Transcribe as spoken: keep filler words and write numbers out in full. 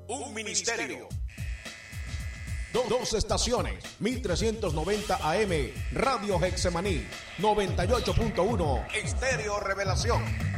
un ministerio. Dos, dos estaciones, mil trescientos noventa A M, Radio Hexemaní, noventa y ocho punto uno, Estéreo Revelación.